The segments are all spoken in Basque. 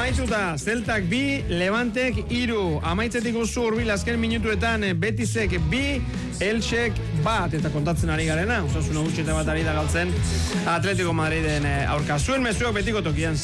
Amaituta, Celtak 2, Levantek 3. Amaitzetik oso hurbil azken minutuetan Betisek 2, Elxek 1. Eta kontatzen ari garena, Osasuna gutxi bat ari da galtzen Atletico Madriden aurka. Zuen mezuak betiko tokian,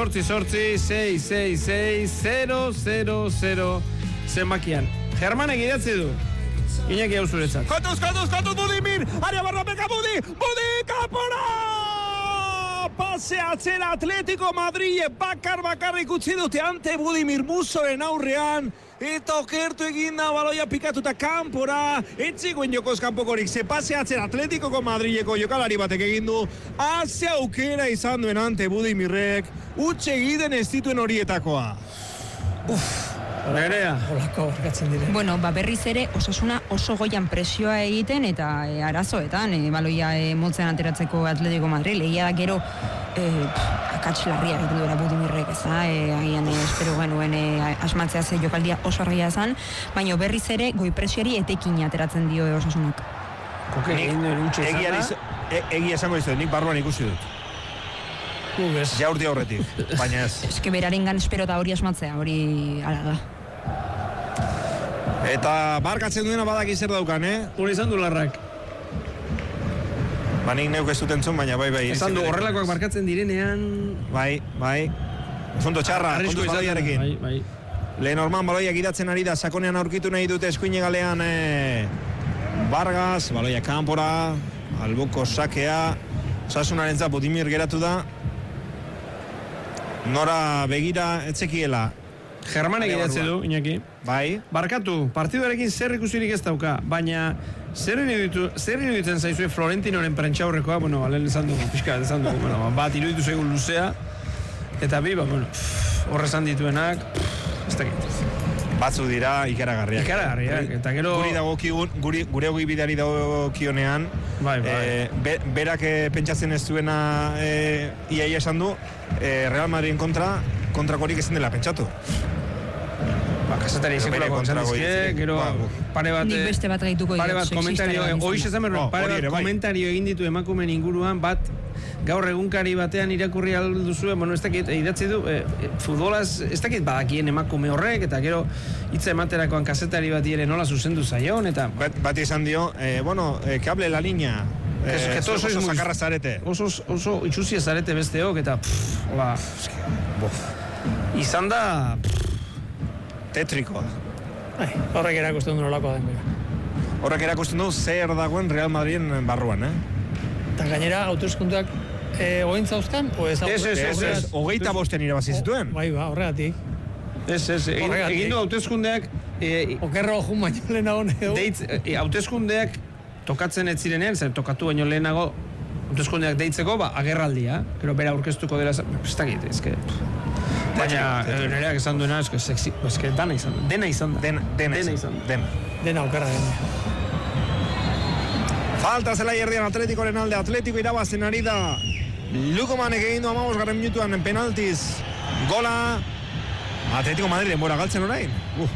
6-8-8-6-6-6-0-0-0 zenbakian. Germanek idatzi du. Iñaki hau zuretzat. Kontuz, Budimir! Aria barra beka Budi kapora! Pase atzera Atletico Madrid bakarrik utzi dute ante Budimir Musoren aurrean eta okertu egin da baloia pikatuta kanpora etxegoen jokoz kanpokorik ze pase atzera Atletico Madrileko jokalari batek egin du haze aukera izan duen ante Budimirrek utxe egiten ez dituen horietakoa. Nerea. Olako barkatzen dire. Bueno, berriz ere Osasuna oso goian presioa egiten eta arazoetan baloia motzen ateratzeko Atletico Madrid. Egia da gero akats larria egiten duela Budimirrek, agian espero genuen asmatzea ze jokaldia oso argia esan, baina berriz ere goi presioari etekin ateratzen dio Osasunak. Egia esango izan, nik barruan ikusi dut. Jaurti aurretik, baina ez. Eske berarengan espero da hori asmatzea, hori ala da. Eta barkatzen duena badaki zer daukan, Hori izan du larrak. Nik neuk ez dut entzun, baina bai. Esan du horrelakoak barkatzen direnean... Bai. Fondo txarra, kontuz baloiarekin. Bai. Lenorman baloiak idatzen ari da, sakonean aurkitu nahi dute eskuine galean Vargas, baloia kanpora, alboko sakea, Osasunaren Budimir geratu da. Nora begira etzekiela. Germanek idatzi du, Iñaki. Bai. Barkatu, partiduarekin zer ikusirik ez dauka, baina zer iruditzen zaizue Florentinoren prentxaurrekoa, alen esan dugu, bat iruditu zaigu luzea, eta bi, horre esan dituenak, ez dakit. Batzu dira ikaragarriak. Eta gero... Gure hogi bidari dagokionean, berak pentsatzen ez duena ia esan du, Real Madridin kontrakorik ezin dela pentsatu. Kasetari sekulako esan dizkie, gero pare bat... Nik beste bat gaituko komentario egin ditu emakumen inguruan, bat gaur egunkari batean irakurri alduzue, ez dakit, idatzi du, futbolaz, ez dakit badakien emakume horrek, eta gero hitza ematerakoan kasetari bat ere nola zuzendu zaion, eta... Bat izan dio, que hable la niña, oso sakarra zarete. Oso itxuzia zarete besteok, eta izan da... Tetrikoa. Horrek erakusten du nolakoa den. Horrek erakusten du zer dagoen Real Madriden barruan, Eta gainera, hauteskundeak ointza uztan, o ez? Ez, 25 irabazi zituen. Bai, horregatik. Ez, egin du hauteskundeak... Okerro jun baino lehenago neu. Hauteskundeak tokatzen ez zirenean, zer tokatu baino lehenago hauteskundeak deitzeko, agerraldia, gero bera aurkeztuko dela, ez dakit, ezke... Baina, nereak esan duena, eske dena izan da. Dena okerra den. Falta zela erdian Atletikoren alde, Atletiko irabazen ari da. Lukomanek egin du 15. minutuan penaltiz. Gola. Atletico Madrid denbora galtzen orain.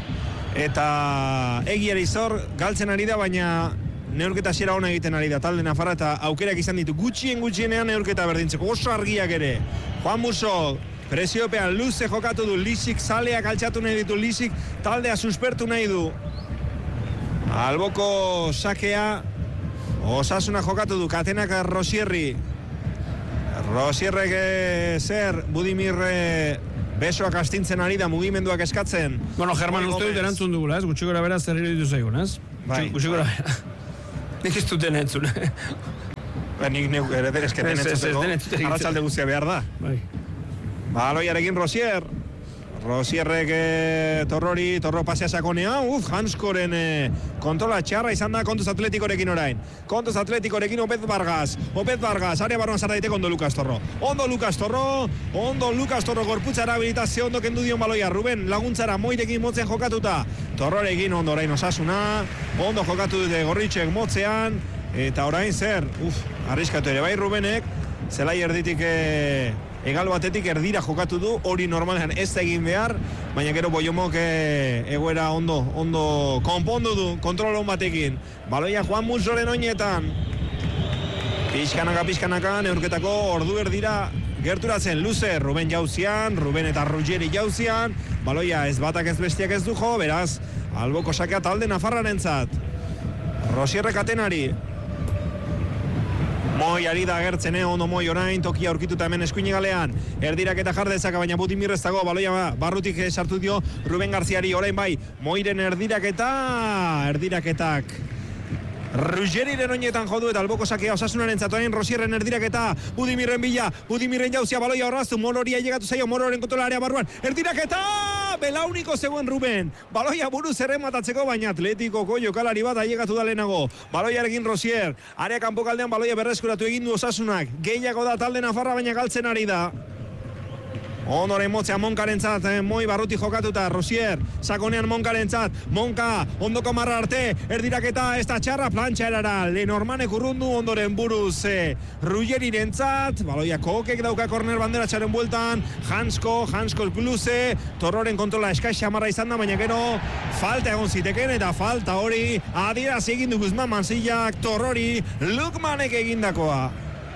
Eta egiari zor galtzen ari da, baina neurketa hasiera ona egiten ari da talde nafarra eta aukerak izan ditu gutxienean neurketa berdintzeko. Oso argiak ere. Juan Muso presiopean luze jokatu du, Lisik zaleak altxatu nahi ditu, Lisik taldea suspertu nahi du. Alboko sakea, Osasuna jokatu du, Katenak Rosierrek Budimir besoak astintzen ari da, mugimenduak eskatzen. German, uste dut erantzun dugula, gutxi gora bera zer ditu zaigun, Gutxi gora bera. Nik ez duten entzun. Nik eresketan entzuteko, arratsalde guztia behar da. Baloiarekin Rosierrek Torro pasea sakonean, Hanskoren kontrola txarra izan da Kontuz Atletikorekin orain. Kontuz Atletikorekin Opez Vargas, area barruan zara daiteko Ondo Lucas Torro, gorputza erabilitazio ondo kendu dion baloia, Ruben laguntzara moirekin motzen jokatuta, Torrorekin ondo orain Osasuna, ondo jokatu dute Gorritxek motzean, eta orain zer, arriskatu ere bai Rubenek, zelai erditik egal batetik erdira jokatu du, hori normalean ez egin behar, baina gero Boiomok egoera ondo konpondu du, kontrolon batekin. Baloia Juan Musoren oinetan. Pixkanaka, neurketako ordu erdira gerturatzen luze Ruben jauzian, Ruben eta Ruggeri jauzian, baloia ez batak ez bestiak ez du jo, beraz, alboko sakea talde nafarrarentzat. Rosierrek atenari. Moi ari da agertzen, ondo Moi orain, tokia aurkituta hemen eskuine galean. Erdirak eta jardezaka, baina Budimir ez dago, baloia barrutik sartu dio Ruben Garziari, orain bai, Moiren erdiraketak. Ruggeriren oinetan jodu eta alboko sakea Osasunaren zatoain Rosierren erdiraketa, Budimirren bila, Budimirren jauzia baloia horraztu, Morori ailegatu zaio, Mororen kontrola area barruan, erdiraketa, belauniko zegoen Ruben, baloia buruz errematatzeko, baina Atletikoko jokalari bat ailegatu da lehenago, baloiarekin Rosier, area kanpokaldean baloia berreskuratu egin du Osasunak, gehiago da talde nafarra baina galtzen ari da. Ondoren motzea Monkarentzat, Moi barruti jokatuta, Rosier, sakonean Monkarentzat, Monka, ondoko marra arte, erdiraketa, ez da txarra, plantxa erara, Lenormanek urrundu, ondoren buruz, Ruggerirentzat, baloia Kokek dauka korner bandera txaren bueltan, Hansko luze, Torroren kontrola eskais xamarra izan da, baina gero, falta egon ziteken, eta falta hori, adieraz egin du Guzman Mansillak, Torrori, Lukmanek egindakoa.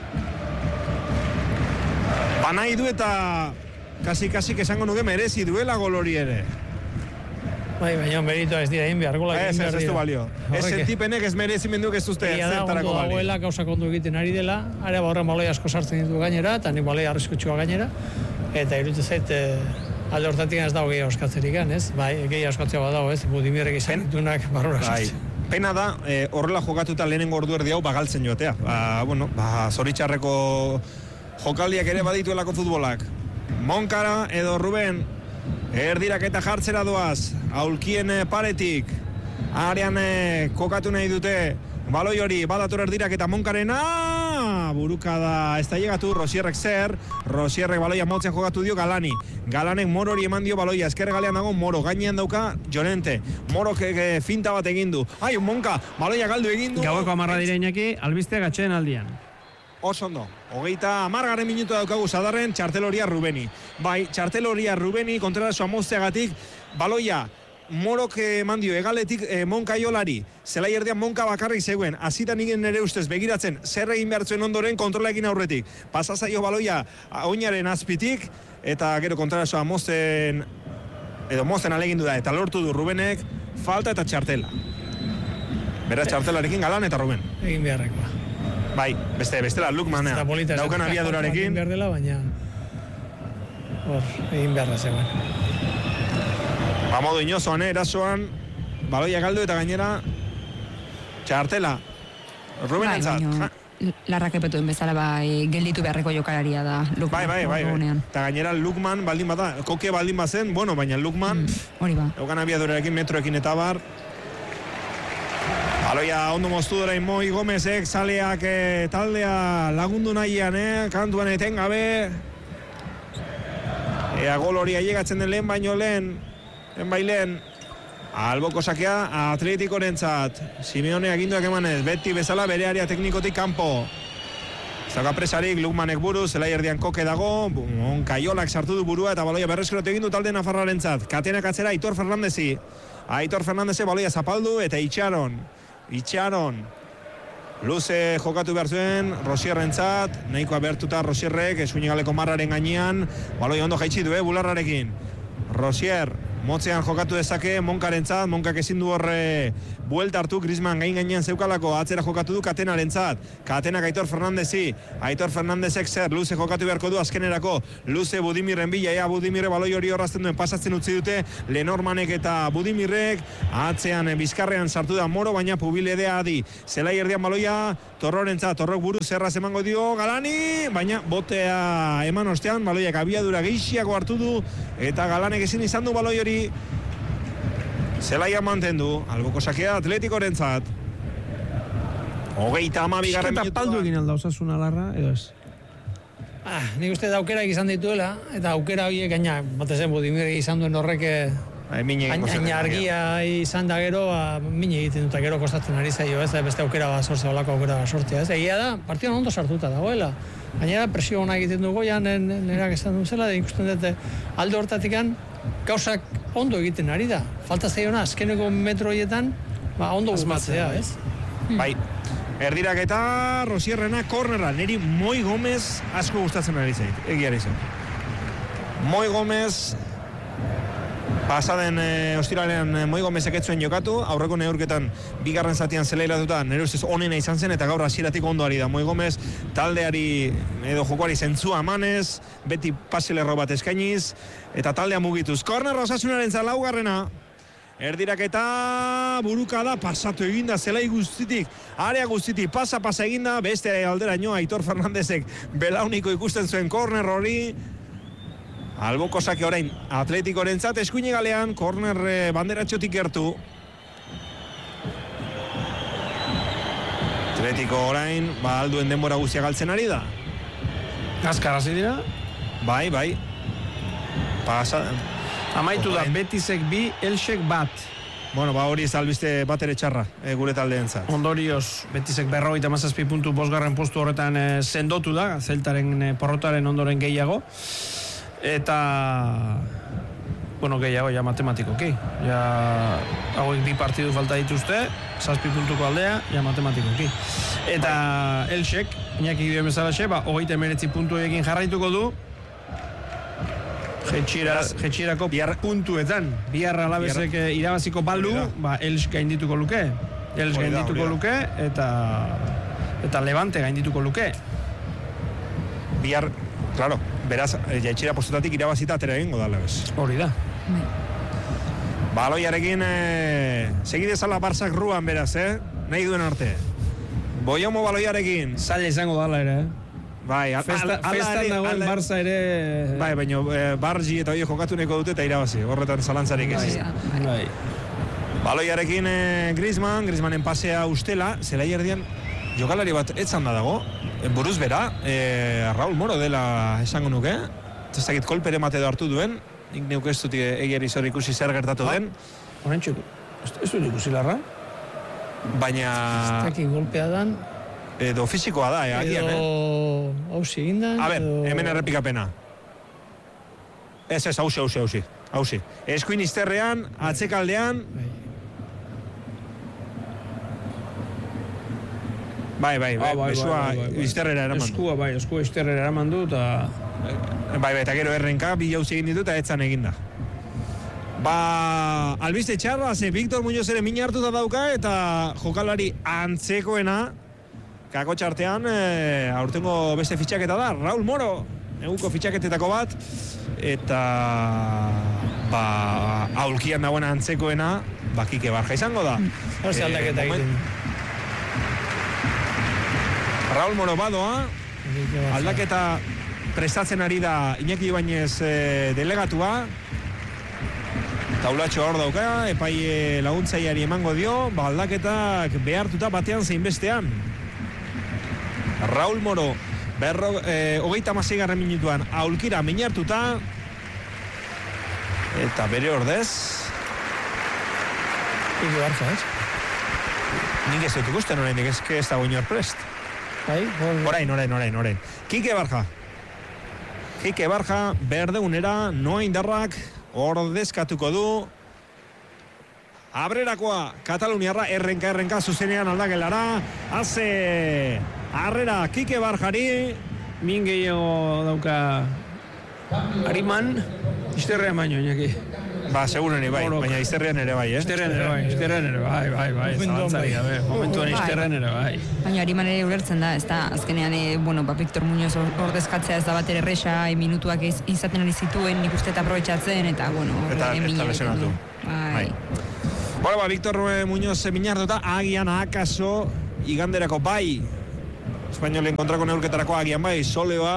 Banai du eta kasi esango nuke merezi duela gol hori ere. Bai, baina meritoa ez dira egin behar, golak egin behar dira. Ez du balio. Ez sentipenek ez merezimenduk ez duzte zertarako balio. Ondo dagoela, gauzak ondo egiten ari dela, area horren baloi asko sartzen ditu gainera, eta nik baloi arriskutsua gainera, eta iruditzen zait alde hortatik ez dago gehiago oskatzerik, ez? Bai, gehiago oskatzea badago, ez? Budimirrek izan ditunak barrura sartzen. Pena da, horrela jokatuta lehenengo ordu erdi hau bagaltzen joatea. Zoritxarreko jokaldiak ere badituelako futbolak. Monkara edo Ruben erdiraketa jartzera doaz, aulkien paretik, arean kokatu nahi dute, baloi hori, badator erdiraketa Monkarena, burukada ez da llegatu, Rosierrek Rosierrek baloia motzen jokatu dio Galani, Galanek Morori eman dio baloia, ezker galean dago Moro, gainean dauka Llorente, Moro finta bat egin du, Monka, baloia galdu egin du. Gaueko 10 dira Iñaki, albisteak atxeen aldian. Oso ondo, 30 minutu daukagu Sadarren, txarteloria Rubeni. Bai, txarteloria Rubeni, kontrarazoa mozteagatik, baloia, Morok eman dio, egaletik Monkaiolari, zelai erdian Monka bakarrik zegoen, azitan igen nire ustez begiratzen, zer egin behar zuen ondoren kontrola egin aurretik. Pasazaio baloia, oinaren azpitik, eta gero kontrarazoa mozten alegindu da, eta lortu du Rubenek, falta eta txartela. Beraz, txartelarekin Galan eta Ruben. Egin beharrekoa. Bai, bestela Lukmanea, daukan abiadurarekin. Egin behar dela, baina egin beharra zegoen. Modu inozoan, erasoan, baloia galdu eta gainera txartela. Ruben entzat. Larrakepetuen bezala gelditu beharreko jokalaria da Lukman. Bai. Eta gainera Lukman baldin bada, Koke baldin bazen, baina Lukman hori ba. Daukan abiadurarekin, metroekin eta bar. Baloia ondo moztu dorain Moi Gomezek, zaleak taldea lagundu nahian, kantuan etengabe. Gol hori ailegatzen den lehen baino lehen, alboko sakea Atletikorentzat. Simeone aginduak emanez, beti bezala bere area teknikotik kanpo. Zaka presarik, Lukmanek buru, zelai erdian Koke dago, Kaiolak sartu du burua eta baloia berreskuratu egin du talde nafarrarentzat. Katenak atzera Aitor Fernandezi. Aitor Fernandeze baloia zapaldu eta Itxaron. Luze jokatu behar zuen, Rosierrentzat, nahikoa behartuta Rosierrek, eskuinigaleko marraren gainean, baloia ondo jaitsi du, bularrarekin. Rosier, motzean jokatu dezake, Monkarentzat, Monkak ezin du horre buelta hartu, Griezmann gainean zeukalako, atzera jokatu du Katenarentzat, Katenak Aitor Fernandezi, Aitor Fernandezek Luze jokatu beharko du azkenerako, Luze Budimirren bila, Budimirre baloi hori horrazten duen pasatzen utzi dute, Lenormanek eta Budimirrek, atzean bizkarrean sartu da Moro, baina Pubiledea adi, zelai erdian baloia, Torrorentzat, Torrok buru zerraz emango dio Galani, baina botea eman ostean, baloiak abiadura gehiago hartu du, eta Galanek ezin izan du baloi hori, zelaia mantendu, alboko sakea Atletikorentzat. 32 minutua. Eta paldu egin alda Osasuna larra, edo ez? Nik uste aukerak izan dituela, eta aukera horiek gaina, batezen Budimir izan duen horrek aina argia izan da gero, mine egiten dut, gero kostatzen ari zaio, ez, beste aukera bat sortzea, olako aukera bat sortzea, ez, egia da, partidan ondo sartuta dagoela. Gainera, presio hona egiten du goian, nerak esan duzela, ikusten dut alde hortatikan, gauzak ondo egiten ari da. Falta zaiona, azkeneko metro horietan, ondo gumatzea, ez? Bai, Erdirak eta Rosierrena kornerra. Neri Moi Gomez asko gustatzen ari zait. Egiari zen. Moi Gomez pasaden ostiralean Moi Gomezek ez zuen jokatu, aurreko neurketan bigarren zatian zelairatuta nire ustez onena izan zen, eta gaur hasieratik ondo ari da Moi Gomez, taldeari edo jokoari zentzua emanez, beti paselerro bat eskainiz, eta taldea mugituz. Korner Osasunaren laugarrena. Erdirak eta burukada pasatu eginda zelai guztitik, area guztitik pasa eginda, beste alderaino Aitor Fernandezek belauniko ikusten zuen korner hori. Alboko sake orain Atletikorentzat eskuine galean, korner banderatxotik gertu. Atletiko orain, alduen denbora guztia galtzen ari da. Azkar hasi dira? Bai. Pasa... Amaitu da, Betisek 2, Elsek 1. Bueno, hori ez albiste bat ere txarra, gure taldeentzat. Ondorioz, Betisek 57 puntu bosgarren postu horretan sendotu da, Zeltaren porrotaren ondoren gehiago. Eta... Bueno, gehiago, ja matematikoki. Ja, hauek 2 partidu falta dituzte, 7 puntuko aldea, ja matematikoki. Eta Elsek, Iñaki Gideon bezalaxe, 39 puntu egin jarraituko du, Jetxierako puntuetan. Bihar Alabesek irabaziko balu, Els gaindituko luke. Els gaindituko luke, eta Levante gaindituko luke. Bihar, claro, beraz, Jetxiera postutatik irabazita atera egingo da Alabes. Hori da. Baloiarekin segidezala Barsak ruan beraz, nahi duen arte. Boiomo baloiarekin. Zaila izango dala ere, Bai, festan dagoen Barça ere... Bai, baina Bargi eta hori jokatu neko dute eta irabazi, horretan zalantzarik ez. Bai. Baloiarekin Griezmannen pasea ustela, zelai erdian jokalari bat etzan da dago, buruz bera, Raul Moro dela esango nuke, ez dakit kolpere mate edo hartu duen, nik neuk ez dut egiari zor ikusi zer gertatu den. Horrentxo, ez dut ikusi larra? Baina... Ez dakit golpea dan... Edo fizikoa da, agian, Edo hausi egindan. A ber, hemen errepikapena. Ez, hausi. Eskuin izterrean, atzekaldean. Bai, besua izterrera eraman du. Eskua izterrera eraman du, eta... Bai, eta gero errenka, bi jauzi egin ditu, eta etzan eginda. Albiste txarra, Victor Muñoz ere mina hartuta dauka, eta jokalari antzekoena, kako txartean, aurtengo beste fitxaketa da, Raul Moro, eguko fitxaketetako bat, eta aulkian dagoena antzekoena, Kike Barja izango da. Horze aldaketa egiten. Raul Moro badoa, aldaketa prestatzen ari da Iñaki Ibañez delegatua, taulatxo hor dauka, epai laguntzaileari emango dio, aldaketak behartuta batean zein bestean. Raul Moro, 36. minutuan aulkira minartuta, eta bere ordez Kike Barja, ez? Nik ez dut ikusten oraindik, ez dago inor prest. Orain. Kike Barja berdeunera Noa Indarrak ordezkatuko du. Abrerakoa Kataluniarra errenka zuzenean aldagelara. Haze harrera Kike Barjari. Min gehiago dauka Ariman, izterrean baino, Iñaki. Seguren bai, baina izterrean ere bai, Izterrean ere bai, zalantzari gabe, momentuan izterrean ere bai. Baina Ariman ere ulertzen da, ez da, azkenean, Victor Muñoz ordezkatzea ez da bat ere erresa, minutuak izaten ari zituen, nik uste eta aprobetxatzen, eta, eta lesionatu. Bai. Victor Muñoz minartuta, agian akaso, iganderako bai, espainolen kontrako neurketarako agian bai,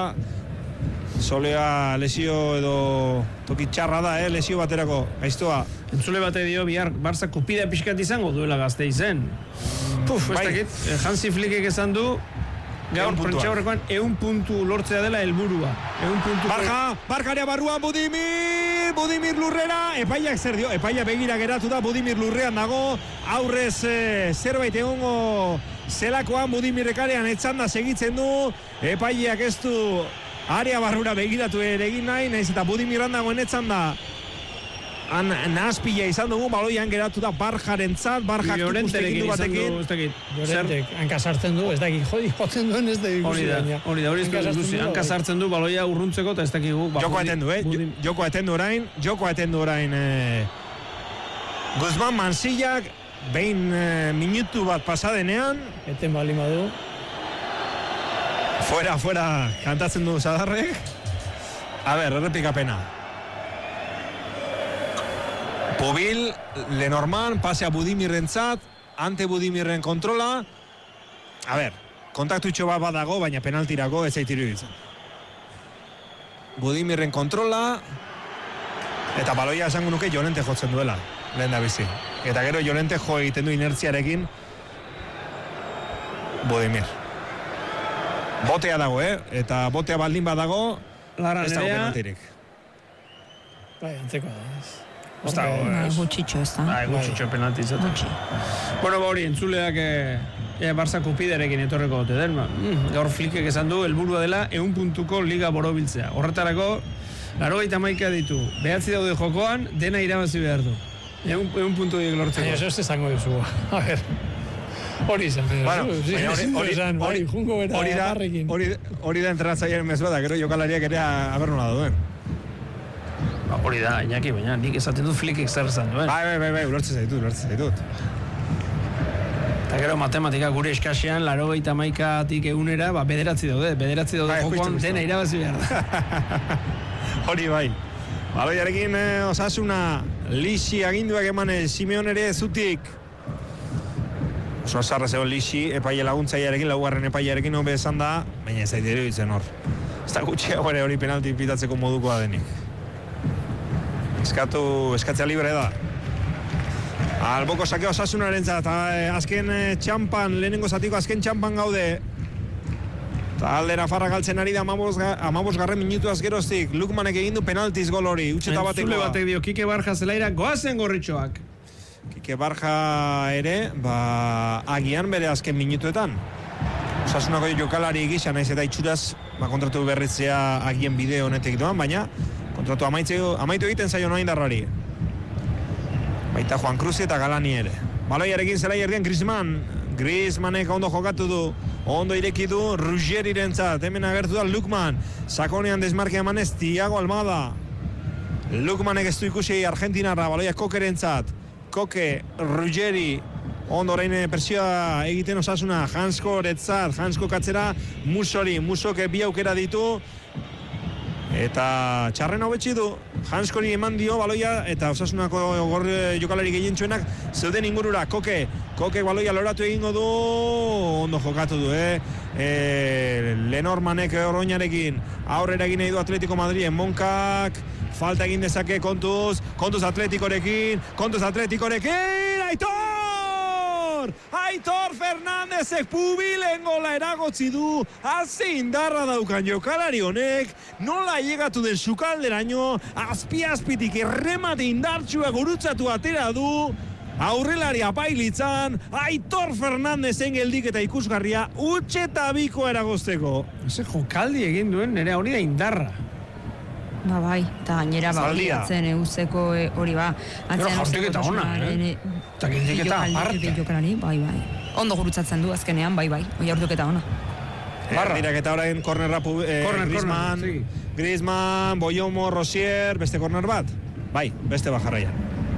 Solea lesio edo toki txarra da, lesio baterako, gaiztoa. Entzule bate dio, bihar Barça kupida pixkat izango duela Gasteizen. Ez dakit, Hansi Flickek esan du, gaur prentxaurrekoan 100 puntu lortzea dela helburua. Barkarea barruan Budimir Lurrera, epaiak zer dio, epaia begira geratu da, Budimir Lurrean dago, aurrez zerbait egongo zelakoan, Budimir ekarean etzanda segitzen du, epaiak ez du area barrura begiratu ere egin nahi, nahiz eta Budimir dagoen etzanda han nahazpila izan dugu, baloian geratu da Barjarentzat, Barjak Llorenterekin izan du, ez dakit. Llorentek, hanka sartzen du, ez dakit, jotzen duen ez da ikusi baina. Hori da, hanka sartzen du, baloia urruntzeko, eta ez dakit guk. Joko eten du orain, Guzman Mansillak, behin minutu bat pasadenean. Eten bali madu. Fuera, kantatzen du Zadarrek. A ber, errepikapena. Pubil, Lenormand, pasea Budimirrentzat, ante Budimirren kontrola. A ber, kontaktutxo bat badago, baina penaltirako ez zait iruditzen. Budimirren kontrola, eta baloia esango nuke Llorente jotzen duela, lehen da bizi. Eta gero Llorente jo egiten du inertziarekin Budimir. Botea dago, eta botea baldin badago, ez dago penaltirik. Bai, antzeko da, ez dago, gutxitxo ez da. Gutxitxo penalti izaten. Bueno, hori, entzuleak Barça kupiderekin etorreko gote den. Gaur Flickek esan du, helburua dela 100 puntuko liga borobiltzea. Horretarako, 91 ditu. 9 daude jokoan, dena irabazi behar du. 100 puntu diek lortzeko. Eso ez esango duzu. A ver. Hori izan. Hori da entrenatzailearen mezua da, gero jokalariak ere aber nola duen. Hori da, Iñaki, baina nik esaten dut Flickek zer esan duen. Bai, ulertzen zaitut. Eta gero matematika gure eskasean, 91tik 100, bederatzi daude jokoan dena irabazi behar da. Hori bai. Baloiarekin Osasuna, Lixi aginduak eman Simeon ere zutik. Oso azarra zegoen Lixi, epaile laguntzaiarekin, laugarren epailearekin hobe esan da, baina ez daite iruditzen hor. Ez da gutxiago ere hori penalti pitatzeko modukoa denik. Eskatzea libre da. Alboko sakeo Osasunaren zat, azken txampan, lehenengo zatiko azken txampan gaude. Eta aldera farra galtzen ari da 15 minutuaz geroztik. Lukmanek egin du penaltiz gol hori, utxeta batekoa. Zule batek dio, Kike Barja zelaira, goazen gorritxoak. Kike Barja ere, agian bere azken minutuetan. Osasunako jokalari gisa, naiz eta itxuraz, kontratu berritzea agien bide honetik doan, baina kontratu amaitu egiten zaio noa indarrari. Baita Juan Cruz eta Galani ere. Baloiarekin zelai erdian Griezmannek ondo jokatu du, ondo ireki du Ruggerirentzat, hemen agertu da Lukman, sakonean desmarkea emanez Thiago Almada. Lukmanek ez du ikusi Argentinarra, baloia Kokerentzat, Koke, Ruggeri, ondo orain presioa egiten Osasuna, Hansko retzat, Hansko katzera, Musok bi aukera ditu, eta txarren hobetsi du, Hanskori eman dio baloia, eta Osasunako jokalari gehientsuenak zeuden ingurura, Koke baloia loratu egingo du, ondo jokatu du, Lenormanek Oroñarekin, aurrera egin nahi du Atletico Madriden, Monkak, falta egin dezake kontuz Atletikorekin, Aitor Fernandezek Pubilen gola eragotzi du, hazi indarra daukan jokalari honek, nola llegatu den sukalderaino, azpitik erremate indartsua gurutzatu atera du, aurrelari apailitzan, Aitor Fernandezen geldik eta ikusgarria, utxeta biko eragozteko. Ese jokaldi egin duen, nire hori da indarra. Bai, eta gainera atzen euseko hori Pero jaurtiketa ona, eta gildiketa aparte. Bai. Ondo gurutzatzen du azkenean, bai, jaurtiketa ona. Diraketa orain kornerra Griezmann, Boyomo, Rosier, beste korner bat? Bai, beste bajarraia.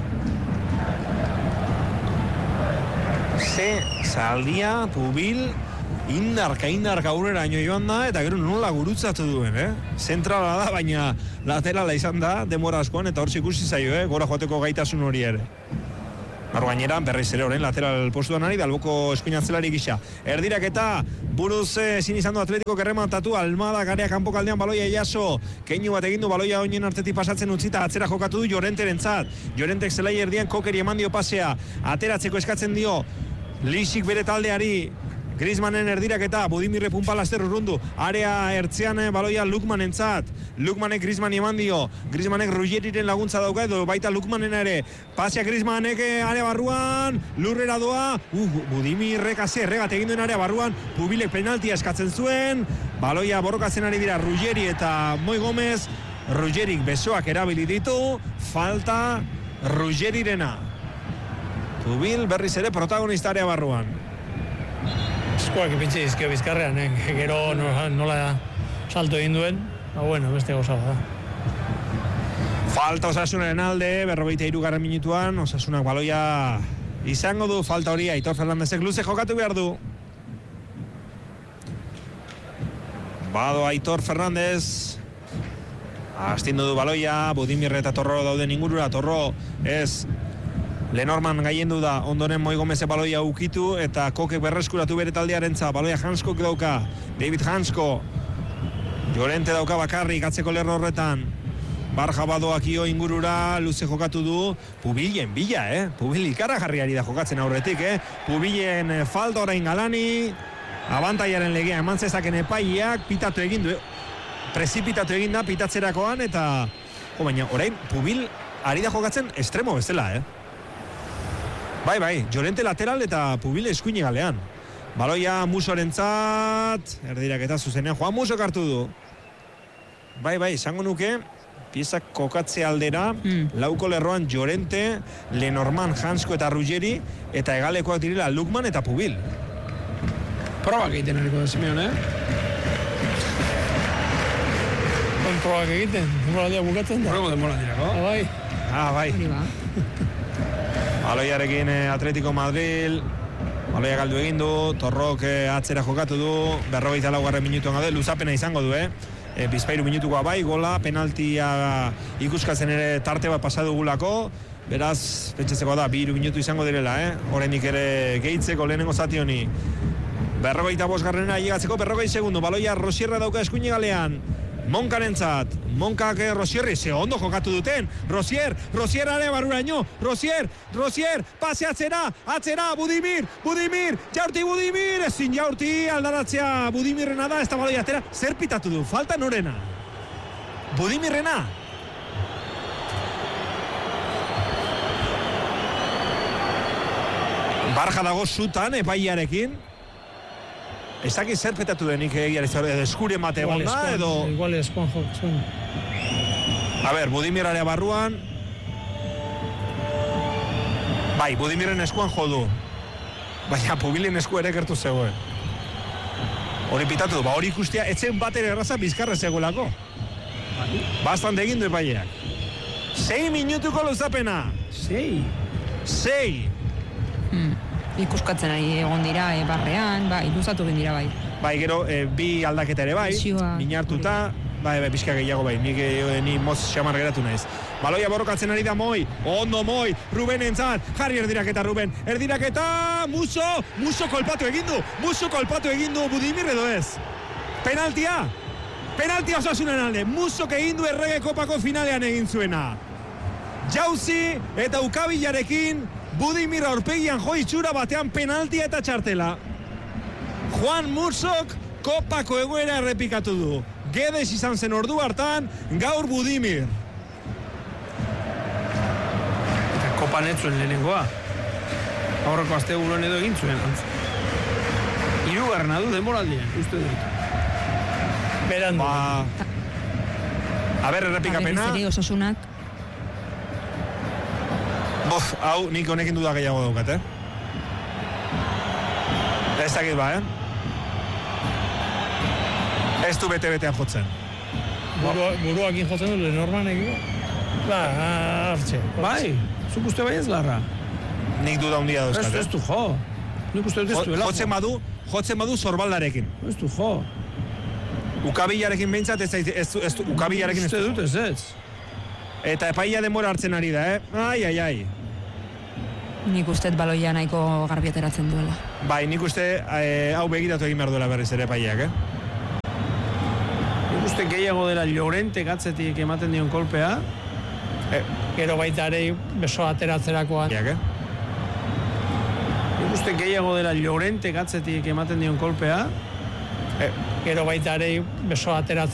Zaldia, Pubil, indarka aurrera joan da, eta gero nola gurutzatu duen, Zentrala da, baina laterala izan da, demora askoan, eta hor ikusi zaio, gora joateko gaitasun hori ere. Gainera, berriz ere orain lateral postuan ari, Alboko eskuinatzelari gisa. Erdirak eta buruz ezin izan du Atletiko errematatu, Almada garea kanpokaldean baloia jaso, keinu bat egin du baloia oinen artetik pasatzen utzita, atzera jokatu du Llorenterentzat. Llorentek zelai erdian Kokeri eman dio pasea, ateratzeko eskatzen dio, Lixik bere taldeari, Griezmannen erdiraketa, Budimirre punpalaster urrundu, area ertzean baloia Lukmanentzat, Lukmanek Griezmann eman dio, Griezmannek Ruggeriren laguntza dauka edo baita Lukmanen ere, pasea Griezmannek area barruan, lurrera doa, Budimirrek erregat egin duen area barruan, Pubilek penaltia eskatzen zuen, baloia borrokatzen ari dira Ruggeri eta Moi Gomez, Ruggerik besoak erabili ditu, falta Rugerirena. Pubil berriz ere protagonista area barruan. Eskuak ipintzi dizkio bizkarrean, gero nola salto egin duen, bueno, beste gauza da. Falta Osasunaren alde, 43. minutuan, Osasunak baloia izango du, falta hori Aitor Fernandezek luze jokatu behar du. Bado Aitor Fernandez, astindu du baloia, Budimir eta Torro dauden ingurura, Torro ez Lenorman gaiendu da, ondoren Moi Gomeze baloia ukitu, eta Kokek berreskuratu bere taldearentza, baloia Hanskok dauka, David Hansko, Llorente dauka bakarrik, atzeko lerro horretan, Barja badoak io ingurura, luze jokatu du, Pubilen bila, Pubil ikaragarriari da jokatzen aurretik, Pubilen falta orain Galani, abantaiaren legea eman zezaken epaileak, pitatu egin du, prezipitatu egin da pitatzerakoan, eta, baina orain Pubil ari da jokatzen estremo bezala, Bai, Llorente lateral eta Pubil eskuine galean. Baloia Musorentzat, erdirak eta zuzenean Juan Muso hartu du. Bai, izango nuke, piezak kokatze aldera, lauko lerroan Llorente, Lenorman, Hansko eta Ruggeri, eta egalekoak direla Lukman eta Pubil. Probak egiten eriko da Simeone, Probak egiten, demoraldia bukatzen da. Horrego demoraldirako. Bai. Baloiarekin Atletico Madrid, baloia galdu egin du, Torrok atzera jokatu du, 44. minutuan gaude, luzapena izango du, Bizpairu minutukoa bai, gola, penaltia ikuskatzen ere tarte bat pasadu gulako, beraz, pentsatzeko da, 2 minutu izango direla, Oraindik ere gehitzeko lehenengo zati honi. 45. Llegatzeko 40 segundu, baloia Rosierra dauka eskuine galean, Monkarentzat, Monkak Rosierri, ze ondo jokatu duten, Rosier are baruraino, Rosier, pase atzera, Budimir, jaurti Budimir, ezin jaurti, aldaratzea Budimirrena da, ez da baloia atera, zer pitatu du, falta norena? Budimirrena? Barja dago zutan, epaiarekin, ez dakit zer petatu denik eskure mate gonda, edo... Igual eskuan jokzuen. A ber, Budimir area barruan. Bai, Budimirren eskuan jodu. Baina, Pubilen esku ere gertu zegoen. Hori pitatu du, hori ikustia, etzen batere erraza bizkarra zegoelako. Bastante egin du epaileak. 6 minutuko luzapena. 6. Ikuskatzen ari egon dira barrean, iluzatu egin dira bai. Bai, gero, bi aldaketa ere bai, minartuta, bai, pixka gehiago bai, ni moz xamar geratu naiz. Baloia borrokatzen ari da Moi, ondo Moi, Ruben entzat, jarri erdiraketa Ruben, erdiraketa, Muso kolpatu egin du, Budimir edo ez. Penaltia Osasunen alde, Musok egin du Errege Kopako finalean egin zuena. Jauzi eta Ukabilarekin, Budimir aurpegian jo itxura batean penaltia eta txartela. Juan Musok kopako egoera errepikatu du. Gedes izan zen ordu hartan, gaur Budimir. Eta kopan etzuen lehenengoa. Aurreko aste buruan edo egin zuen. Hirugarrena du denboraldian, uste dut. Berandu. A ber, errepikapena. Berriz ere Osasunak. Hau, nik honekin duda gehiago daukat, Ez dakit ba, Ez du bete-betean jotzen. Buruakin jotzen du, Lenorman egin. Hartxe. Bai, zuk uste bai ez larra. Nik duda handia dauzkat, Ez du jo. Nik uste dut ez duela. Jotzen badu Zorbaldarekin. Ez du jo. Ukabilarekin behintzat, ez du Ukabilarekin ez Uste du. dut ez. Eta epaia denbora hartzen ari da, Ai. Nik uste baloia nahiko garbi ateratzen duela. Bai, nik uste hau begiratu egin behar duela berriz ere epaiak, Nik uste gehiago dela Llorente gatzetik ematen dion kolpea. Gero baita ere beso ateratzerakoan. Nik uste gehiago dela Llorente gatzetik ematen dion kolpea. Gero baita ere beso ateratzerakoan.